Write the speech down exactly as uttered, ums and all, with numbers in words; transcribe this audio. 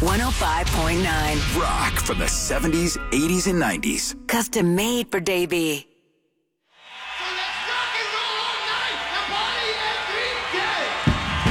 one oh five point nine. Rock from the seventies, eighties, and nineties. Custom made for Davey.